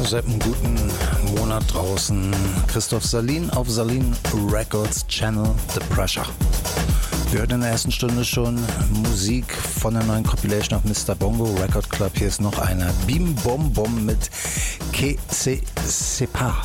seit einem guten Monat draußen. Christoph Salin auf Salin Records Channel The Pressure. Wir hörten in der ersten Stunde schon Musik von der neuen Compilation auf Mr. Bongo Record Club. Hier ist noch einer. Bim Bom Bom mit Que Se Sepa.